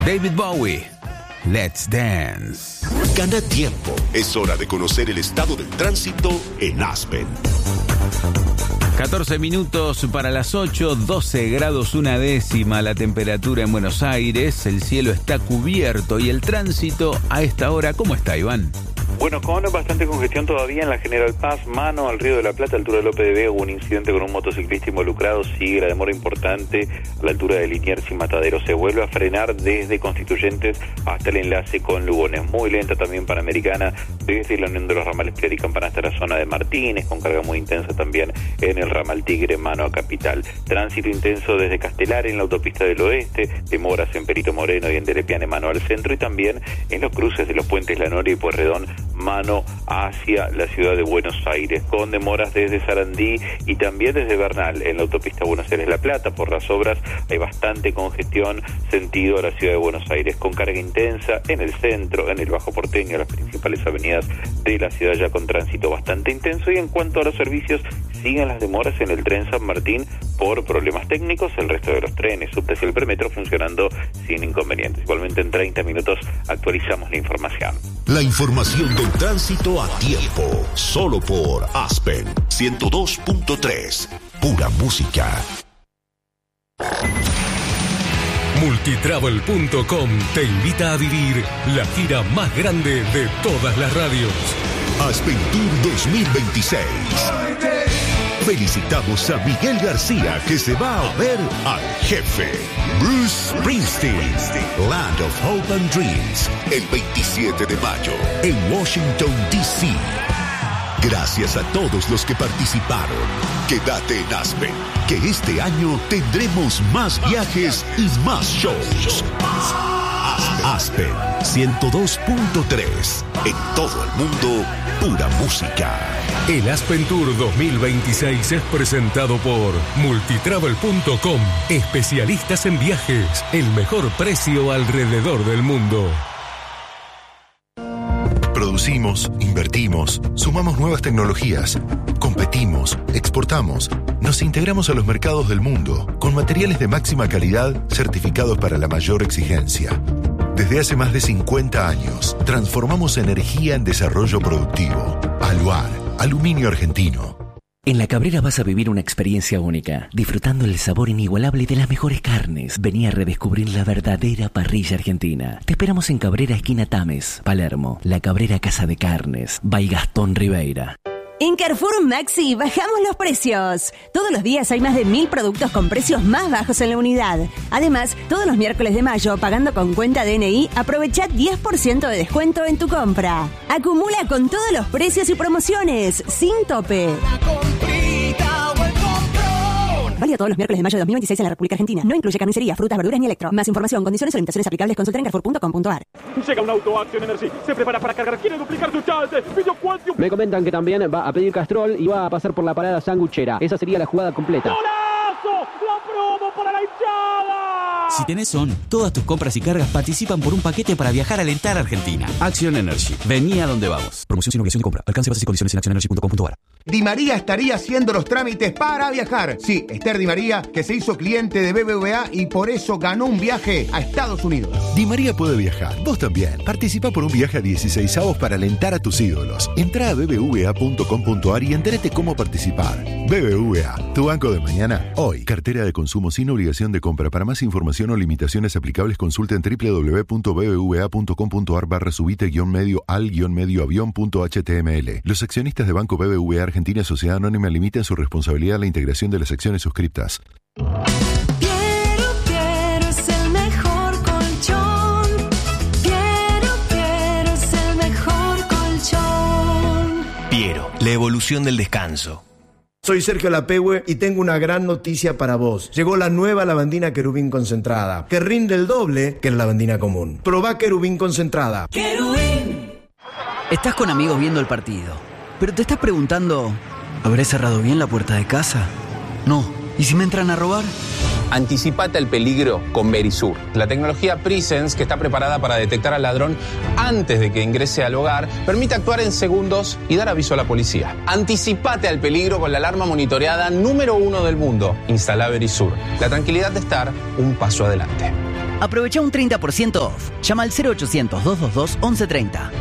David Bowie, Let's Dance. Gana tiempo. Es hora de conocer el estado del tránsito en Aspen. 14 minutos para las 8, 12 grados una décima la temperatura en Buenos Aires. El cielo está cubierto y el tránsito a esta hora, ¿cómo está, Iván? Bueno, con bastante congestión todavía en la General Paz, mano al Río de la Plata, altura de López de Vega, hubo un incidente con un motociclista involucrado, sigue la demora importante a la altura de Liniers y Matadero. Se vuelve a frenar desde Constituyentes hasta el enlace con Lugones. Muy lenta también Panamericana, desde la unión de los ramales Pilar y Campana hasta la zona de Martínez, con carga muy intensa también en el ramal Tigre, mano a Capital. Tránsito intenso desde Castelar en la autopista del Oeste, demoras en Perito Moreno y en Telepiane, mano al centro, y también en los cruces de los puentes La Noria y Pueyrredón, mano hacia la ciudad de Buenos Aires, con demoras desde Sarandí y también desde Bernal en la autopista Buenos Aires-La Plata. Por las obras hay bastante congestión sentido a la ciudad de Buenos Aires, con carga intensa en el centro, en el Bajo Porteño, las principales avenidas de la ciudad ya con tránsito bastante intenso. Y en cuanto a los servicios, siguen las demoras en el tren San Martín por problemas técnicos. El resto de los trenes, subtes y el premetro funcionando sin inconvenientes. Igualmente en 30 minutos actualizamos la información. La información del tránsito a tiempo, solo por Aspen 102.3, pura música. Multitravel.com te invita a vivir la gira más grande de todas las radios. Aspen Tour 2026. Felicitamos a Miguel García, que se va a ver al jefe, Bruce Springsteen. Land of Hope and Dreams, el 27 de mayo, en Washington, D.C. Gracias a todos los que participaron. Quédate en Aspen, que este año tendremos más viajes y más shows. Aspen 102.3, en todo el mundo, pura música. El Aspen Tour 2026 es presentado por Multitravel.com, especialistas en viajes, el mejor precio alrededor del mundo. Producimos, invertimos, sumamos nuevas tecnologías, competimos, exportamos, nos integramos a los mercados del mundo con materiales de máxima calidad certificados para la mayor exigencia. Desde hace más de 50 años, transformamos energía en desarrollo productivo. Aluar, aluminio argentino. En La Cabrera vas a vivir una experiencia única, disfrutando el sabor inigualable de las mejores carnes. Vení a redescubrir la verdadera parrilla argentina. Te esperamos en Cabrera, esquina Tames, Palermo. La Cabrera Casa de Carnes, by Gastón Ribeira. En Carrefour Maxi bajamos los precios. Todos los días hay más de 1000 productos con precios más bajos en la unidad. Además, todos los miércoles de mayo, pagando con cuenta DNI, aprovecha 10% de descuento en tu compra. Acumula con todos los precios y promociones, sin tope. Válido todos los miércoles de mayo de 2026 en la República Argentina. No incluye carnicería, frutas, verduras ni electro. Más información, condiciones o limitaciones aplicables, consulta en carrefour.com.ar. Llega un auto Action Energy. Se prepara para cargar. Quiere duplicar su chance. Me comentan que también va a pedir Castrol y va a pasar por la parada sanguchera. Esa sería la jugada completa. ¡Golazo! ¡La promo para la hinchada! Si tenés SON, todas tus compras y cargas participan por un paquete para viajar a alentar a Argentina. Action Energy. Vení a donde vamos. Promoción sin obligación de compra. Alcance, bases y condiciones en actionenergy.com.ar. Di María estaría haciendo los trámites para viajar. Sí, Esther Di María, que se hizo cliente de BBVA y por eso ganó un viaje a Estados Unidos. Di María puede viajar. Vos también. Participa por un viaje a 16avos para alentar a tus ídolos. Entrá a bbva.com.ar y entérate cómo participar. BBVA, tu banco de mañana, hoy. Cartera de consumo sin obligación de compra. Para más información o limitaciones aplicables, consulta en www.bbva.com.ar/subite-medio al-medio-avión.html. Los accionistas de Banco BBVA Argentina Sociedad Anónima limitan su responsabilidad a la integración de las acciones suscriptas. Piero es el mejor colchón. Piero es el mejor colchón. Piero, la evolución del descanso. Soy Sergio Lapehue y tengo una gran noticia para vos. Llegó la nueva lavandina Querubín concentrada, que rinde el doble que la lavandina común. Probá Querubín concentrada. Querubín. Estás con amigos viendo el partido, pero te estás preguntando, ¿habré cerrado bien la puerta de casa? No. ¿Y si me entran a robar? Anticipate al peligro con Verisur, la tecnología Presence que está preparada para detectar al ladrón antes de que ingrese al hogar, permite actuar en segundos y dar aviso a la policía. Anticipate al peligro con la alarma monitoreada número 1 del mundo. Instala Verisur, la tranquilidad de estar un paso adelante. Aprovecha un 30% off. Llama al 0800-222-1130.